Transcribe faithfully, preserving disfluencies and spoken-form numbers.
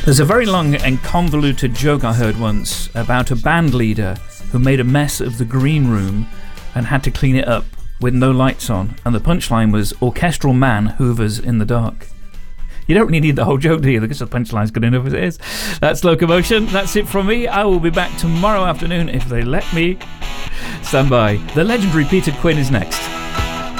There's a very long and convoluted joke I heard once about a band leader who made a mess of the green room and had to clean it up with no lights on, and the punchline was orchestral man hoovers in the dark. You don't really need the whole joke, do you? Because the punchline's good enough as it is. That's Locomotion. That's it from me. I will be back tomorrow afternoon if they let me. Stand by. The legendary Peter Quinn is next.